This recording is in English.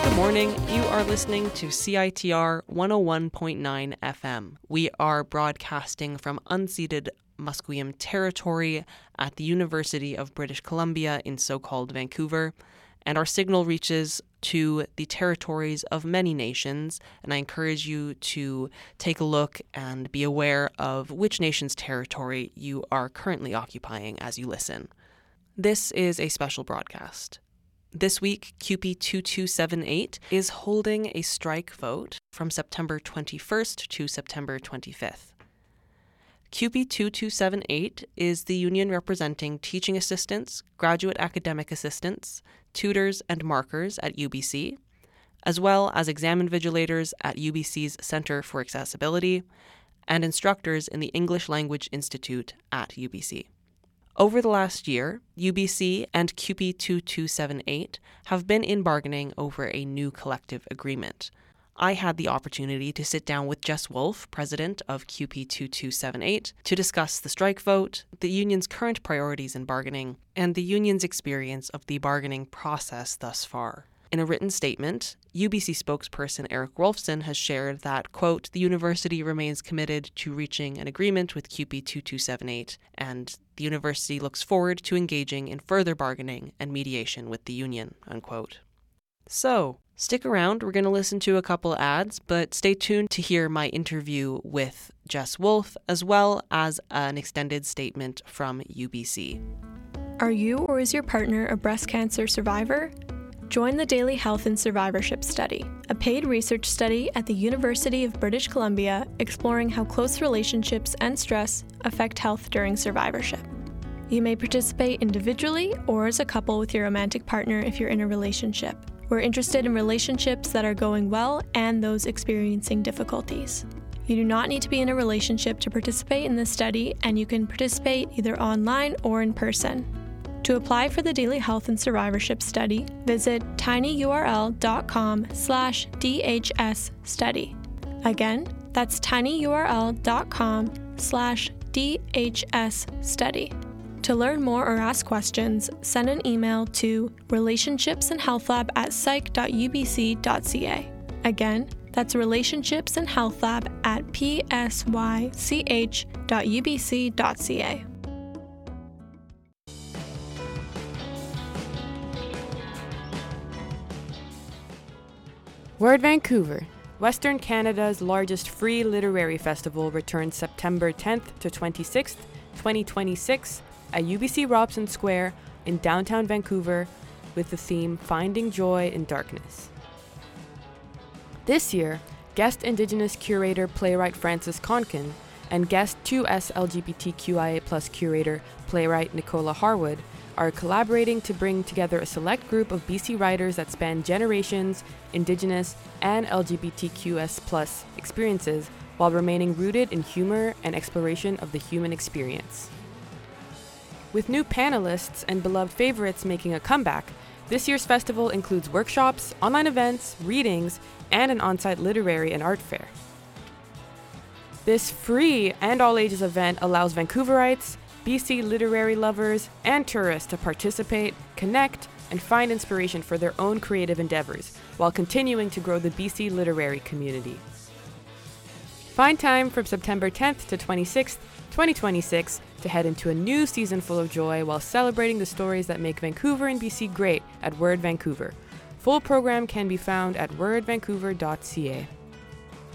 Good morning. You are listening to CITR 101.9 FM. We are broadcasting from unceded Musqueam territory at the University of British Columbia in so-called Vancouver, and our signal reaches to the territories of many nations, and I encourage you to take a look and be aware of which nation's territory you are currently occupying as you listen. This is a special broadcast. This week, CUPE 2278 is holding a strike vote from September 21st to September 25th. CUPE 2278 is the union representing teaching assistants, graduate academic assistants, tutors, and markers at UBC, as well as exam invigilators at UBC's Centre for Accessibility and instructors in the English Language Institute at UBC. Over the last year, UBC and CUPE 2278 have been in bargaining over a new collective agreement. I had the opportunity to sit down with Jess Wolf, president of CUPE 2278, to discuss the strike vote, the union's current priorities in bargaining, and the union's experience of the bargaining process thus far. In a written statement, UBC spokesperson Eric Rolfson has shared that, quote, the university remains committed to reaching an agreement with CUPE 2278, and the university looks forward to engaging in further bargaining and mediation with the union, unquote. So, stick around, we're going to listen to a couple ads, but stay tuned to hear my interview with Jess Wolf, as well as an extended statement from UBC. Are you or is your partner a breast cancer survivor? Join the Daily Health and Survivorship Study, a paid research study at the University of British Columbia exploring how close relationships and stress affect health during survivorship. You may participate individually or as a couple with your romantic partner if you're in a relationship. We're interested in relationships that are going well and those experiencing difficulties. You do not need to be in a relationship to participate in this study, and you can participate either online or in person. To apply for the Daily Health and Survivorship Study, visit tinyurl.com/DHS study. Again, that's tinyurl.com/DHS study. To learn more or ask questions, send an email to relationshipsandhealthlab@psych.ubc.ca. Again, that's relationshipsandhealthlab@psych.ubc.ca. Word Vancouver, Western Canada's largest free literary festival, returns September 10th to 26th, 2026 at UBC Robson Square in downtown Vancouver with the theme Finding Joy in Darkness. This year, guest Indigenous curator playwright Francis Conkin and guest 2S LGBTQIA+ curator playwright Nicola Harwood are collaborating to bring together a select group of BC writers that span generations, Indigenous, and LGBTQS+ experiences while remaining rooted in humor and exploration of the human experience. With new panelists and beloved favorites making a comeback, this year's festival includes workshops, online events, readings, and an on-site literary and art fair. This free and all-ages event allows Vancouverites, BC literary lovers, and tourists to participate, connect, and find inspiration for their own creative endeavors while continuing to grow the BC literary community. Find time from September 10th to 26th, 2026 to head into a new season full of joy while celebrating the stories that make Vancouver and BC great at Word Vancouver. Full program can be found at wordvancouver.ca.